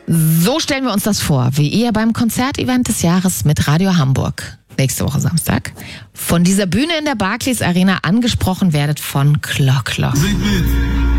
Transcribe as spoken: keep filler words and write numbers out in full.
So stellen wir uns das vor, wie ihr beim Konzertevent des Jahres mit Radio Hamburg nächste Woche Samstag von dieser Bühne in der Barclays Arena angesprochen werdet von Clock Clock. Sing mit.